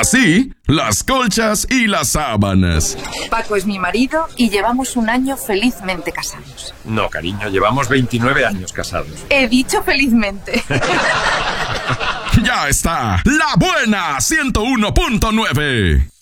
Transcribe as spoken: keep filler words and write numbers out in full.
sí, las colchas y las sábanas. Paco es mi marido y llevamos un año felizmente casados. No, cariño, llevamos veintinueve años casados. He dicho felizmente. Ya está, La Buena ciento uno punto nueve.